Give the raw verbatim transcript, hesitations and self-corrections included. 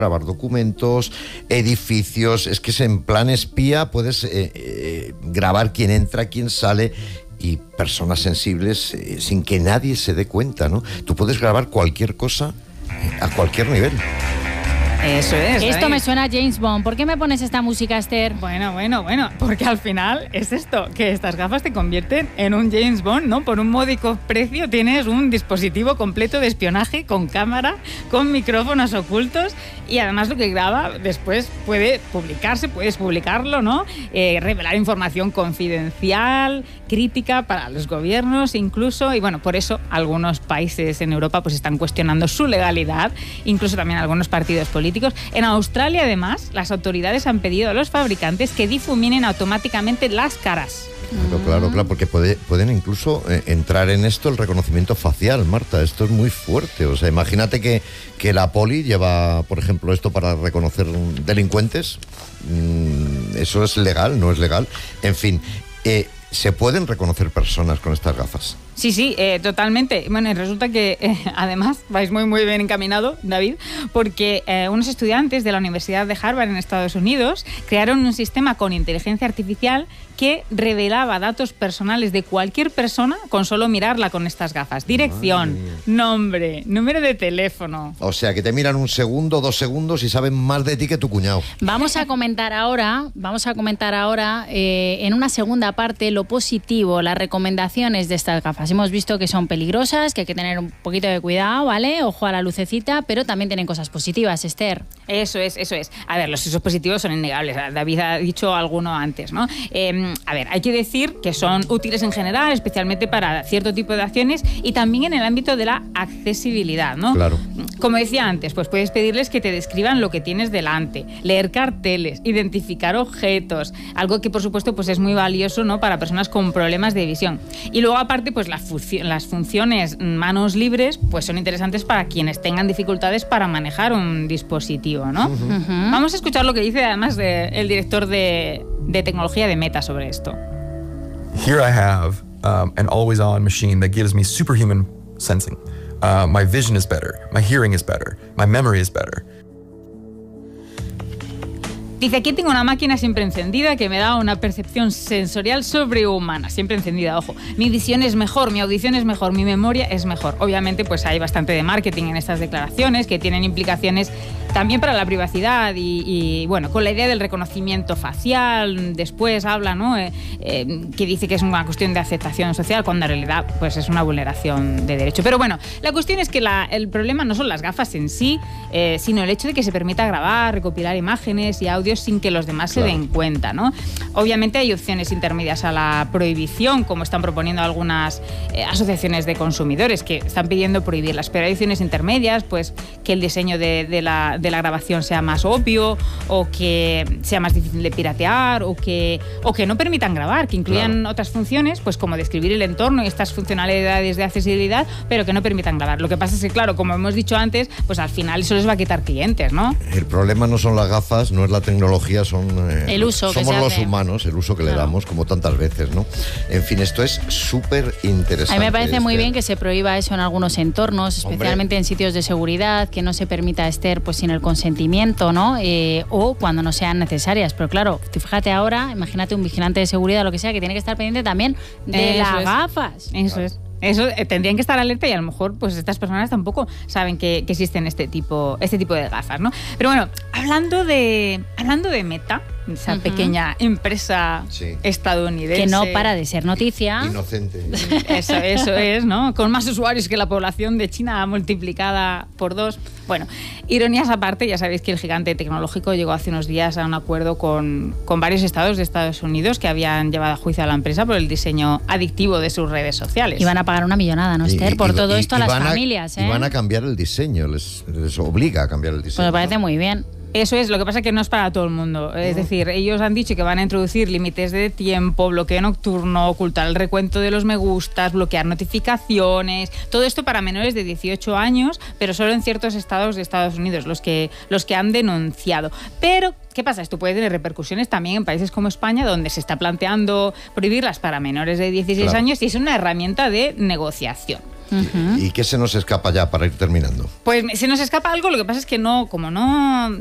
grabar documentos, edificios, es que es en plan espía, puedes eh, eh, grabar quién entra, quién sale, y personas sensibles eh, sin que nadie se dé cuenta, ¿no? Tú puedes grabar cualquier cosa eh, a cualquier nivel. Eso es. Esto ¿eh? me suena a James Bond. ¿Por qué me pones esta música, Esther? Bueno, bueno, bueno, porque al final es esto, que estas gafas te convierten en un James Bond, ¿no? Por un módico precio tienes un dispositivo completo de espionaje con cámara, con micrófonos ocultos, y además lo que graba después puede publicarse, puedes publicarlo, ¿no? Eh, revelar información confidencial, crítica para los gobiernos incluso, y bueno, por eso algunos países en Europa pues están cuestionando su legalidad, incluso también algunos partidos políticos. En Australia, además, las autoridades han pedido a los fabricantes que difuminen automáticamente las caras. Claro, claro, claro, porque puede, pueden incluso eh, entrar en esto el reconocimiento facial, Marta. Esto es muy fuerte. O sea, imagínate que, que la poli lleva, por ejemplo, esto para reconocer delincuentes. Mm, eso es legal, no es legal. En fin, eh, ¿se pueden reconocer personas con estas gafas? Sí, sí, eh, totalmente. Bueno, y resulta que eh, además vais muy, muy bien encaminado, David, porque eh, unos estudiantes de la Universidad de Harvard en Estados Unidos crearon un sistema con inteligencia artificial que revelaba datos personales de cualquier persona con solo mirarla con estas gafas. Dirección, nombre, número de teléfono. O sea, que te miran un segundo, dos segundos y saben más de ti que tu cuñado. Vamos a comentar ahora, vamos a comentar ahora eh, en una segunda parte lo positivo, las recomendaciones de estas gafas. Hemos visto que son peligrosas, que hay que tener un poquito de cuidado, ¿vale? Ojo a la lucecita, pero también tienen cosas positivas, Esther. Eso es, eso es. A ver, los usos positivos son innegables. David ha dicho alguno antes, ¿no? Eh, a ver, hay que decir que son útiles en general, especialmente para cierto tipo de acciones y también en el ámbito de la accesibilidad, ¿no? Claro. Como decía antes, pues puedes pedirles que te describan lo que tienes delante, leer carteles, identificar objetos, algo que por supuesto pues es muy valioso, ¿no? Para personas con problemas de visión. Y luego aparte, pues la funci- las funciones manos libres pues son interesantes para quienes tengan dificultades para manejar un dispositivo, ¿no? Uh-huh. Uh-huh. Vamos a escuchar lo que dice además de, el director de, de tecnología de Meta sobre esto. Here I have um, an always-on machine that gives me superhuman sensing. Uh, my vision is better, my hearing is better, my memory is better. Dice, aquí tengo una máquina siempre encendida que me da una percepción sensorial sobrehumana, siempre encendida, ojo. Mi visión es mejor, mi audición es mejor, mi memoria es mejor. Obviamente, pues hay bastante de marketing en estas declaraciones que tienen implicaciones también para la privacidad y, y bueno, con la idea del reconocimiento facial, después habla, ¿no? Eh, eh, que dice que es una cuestión de aceptación social, cuando en realidad, pues es una vulneración de derecho. Pero bueno, la cuestión es que la, el problema no son las gafas en sí, eh, sino el hecho de que se permita grabar, recopilar imágenes y audios sin que los demás claro. se den cuenta, ¿no? Obviamente hay opciones intermedias a la prohibición, como están proponiendo algunas eh, asociaciones de consumidores que están pidiendo prohibirlas, pero hay opciones intermedias, pues que el diseño de, de, la, de la grabación sea más obvio, o que sea más difícil de piratear, o que, o que no permitan grabar, que incluyan claro. otras funciones, pues como describir el entorno y estas funcionalidades de accesibilidad, pero que no permitan grabar. Lo que pasa es que, claro, como hemos dicho antes, pues al final eso les va a quitar clientes, ¿no? El problema no son las gafas, no es la tecnología, son eh, el uso somos que se los hace. humanos, el uso que claro. le damos, como tantas veces, ¿no? En fin, esto es súper interesante. A mí me parece Esther. muy bien que se prohíba eso en algunos entornos, especialmente Hombre. en sitios de seguridad, que no se permita, Esther, pues sin el consentimiento, ¿no? Eh, o cuando no sean necesarias. Pero claro, fíjate ahora, imagínate un vigilante de seguridad o lo que sea, que tiene que estar pendiente también de eso las es. gafas. Eso claro. es. Eso eh, tendrían que estar alerta y a lo mejor pues estas personas tampoco saben que, que existen este tipo, este tipo de gafas, ¿no? Pero bueno, hablando de, hablando de Meta, esa uh-huh. pequeña empresa sí. estadounidense. Que no para de ser noticia. Inocente. Eso, eso es, ¿no? Con más usuarios que la población de China multiplicada por dos. Bueno, ironías aparte, ya sabéis que el gigante tecnológico llegó hace unos días a un acuerdo con, con varios estados de Estados Unidos que habían llevado a juicio a la empresa por el diseño adictivo de sus redes sociales. Y van a pagar una millonada, ¿no, Esther? Y, por y, todo y, esto y a las a, familias, ¿eh? Y van a cambiar el diseño, les, les obliga a cambiar el diseño. Pues me parece ¿no? muy bien. Eso es, lo que pasa es que no es para todo el mundo. Es decir, ellos han dicho que van a introducir límites de tiempo, bloqueo nocturno, ocultar el recuento de los me gustas, bloquear notificaciones, todo esto para menores de dieciocho años, pero solo en ciertos estados de Estados Unidos, los que, los que han denunciado. Pero ¿qué pasa? Esto puede tener repercusiones también en países como España, donde se está planteando prohibirlas para menores de dieciséis claro. años y es una herramienta de negociación. Ujú. ¿Y qué se nos escapa ya para ir terminando? Pues se nos escapa algo, lo que pasa es que no, como no,